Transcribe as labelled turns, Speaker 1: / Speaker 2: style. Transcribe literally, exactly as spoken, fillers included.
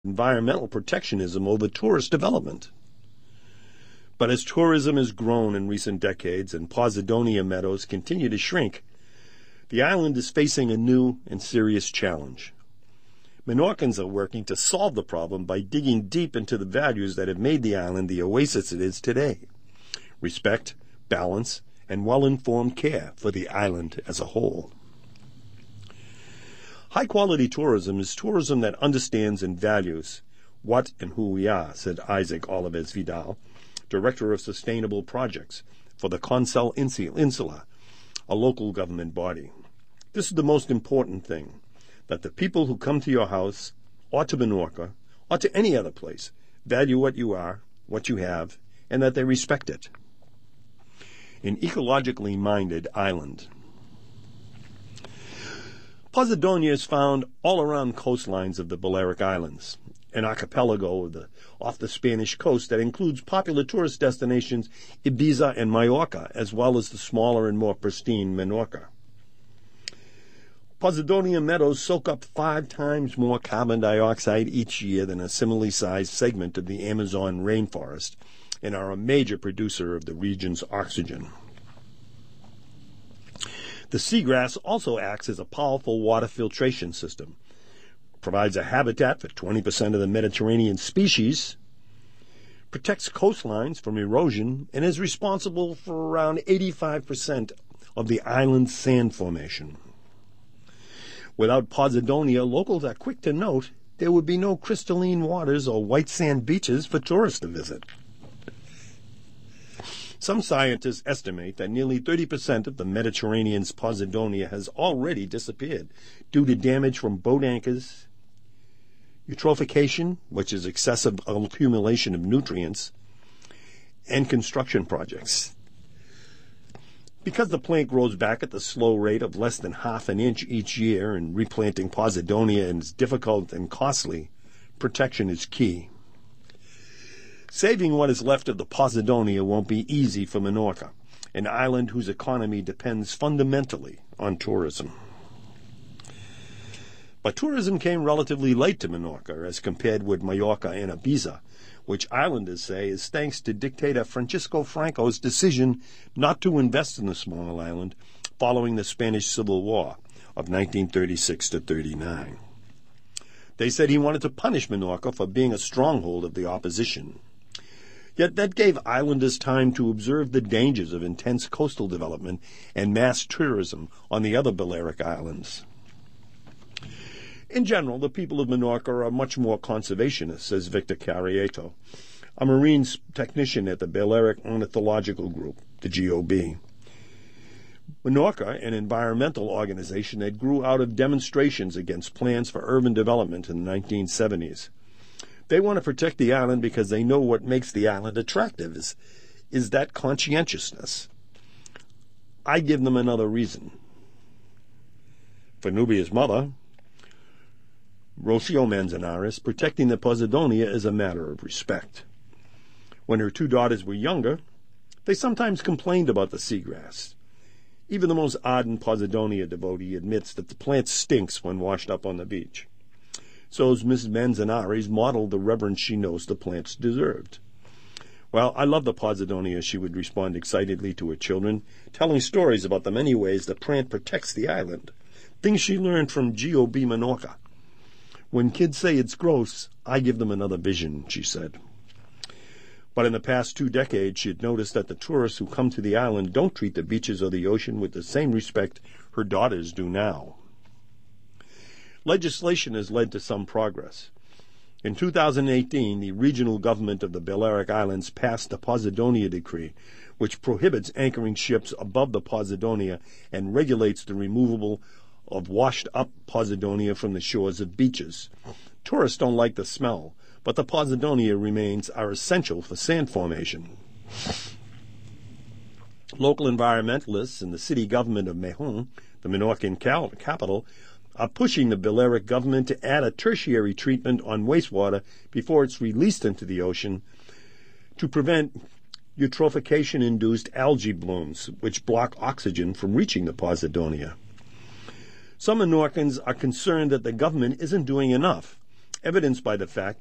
Speaker 1: environmental protectionism over tourist development. But as tourism has grown in recent decades and Posidonia meadows continue to shrink, the island is facing a new and serious challenge. Menorcans are working to solve the problem by digging deep into the values that have made the island the oasis it is today: respect, balance, and well-informed care for the island as a whole. High-quality tourism is tourism that understands and values what and who we are, said Isaac Olives Vidal, Director of Sustainable Projects for the Consell Insula, a local government body. This is the most important thing, that the people who come to your house, or to Menorca, or to any other place, value what you are, what you have, and that they respect it. An ecologically minded island. Posidonia is found all around coastlines of the Balearic Islands, an archipelago of the, off the Spanish coast that includes popular tourist destinations Ibiza and Mallorca, as well as the smaller and more pristine Menorca. Posidonia meadows soak up five times more carbon dioxide each year than a similarly sized segment of the Amazon rainforest and are a major producer of the region's oxygen. The seagrass also acts as a powerful water filtration system, provides a habitat for twenty percent of the Mediterranean species, protects coastlines from erosion, and is responsible for around eighty-five percent of the island's sand formation. Without Posidonia, locals are quick to note there would be no crystalline waters or white sand beaches for tourists to visit. Some scientists estimate that nearly thirty percent of the Mediterranean's Posidonia has already disappeared due to damage from boat anchors, eutrophication, which is excessive accumulation of nutrients, and construction projects. Because the plant grows back at the slow rate of less than half an inch each year and replanting Posidonia is difficult and costly, protection is key. Saving what is left of the Posidonia won't be easy for Menorca, an island whose economy depends fundamentally on tourism. But tourism came relatively late to Menorca as compared with Mallorca and Ibiza, which islanders say is thanks to dictator Francisco Franco's decision not to invest in the small island following the Spanish Civil War of nineteen thirty-six to thirty-nine. They said he wanted to punish Menorca for being a stronghold of the opposition. Yet that gave islanders time to observe the dangers of intense coastal development and mass tourism on the other Balearic Islands. In general, the people of Menorca are much more conservationist, says Victor Carrieto, a marine technician at the Balearic Ornithological Group, the G O B. Menorca, an environmental organization that grew out of demonstrations against plans for urban development in the nineteen seventies. They want to protect the island because they know what makes the island attractive is, is that conscientiousness. I give them another reason. For Nubia's mother, Rocio Manzanares, protecting the Posidonia is a matter of respect. When her two daughters were younger, they sometimes complained about the seagrass. Even the most ardent Posidonia devotee admits that the plant stinks when washed up on the beach. So as Missus Manzanares modeled the reverence she knows the plants deserved. Well, I love the Posidonia, she would respond excitedly to her children, telling stories about the many ways the plant protects the island, things she learned from G O B Menorca. When kids say it's gross, I give them another vision, she said. But in the past two decades, she had noticed that the tourists who come to the island don't treat the beaches or the ocean with the same respect her daughters do now. Legislation has led to some progress. In two thousand eighteen, the regional government of the Balearic Islands passed the Posidonia Decree, which prohibits anchoring ships above the Posidonia and regulates the removal of washed-up Posidonia from the shores of beaches. Tourists don't like the smell, but the Posidonia remains are essential for sand formation. Local environmentalists and the city government of Mahon, the Menorcan capital, are pushing the Balearic government to add a tertiary treatment on wastewater before it's released into the ocean to prevent eutrophication-induced algae blooms, which block oxygen from reaching the Posidonia. Some Menorcans are concerned that the government isn't doing enough evidenced by the fact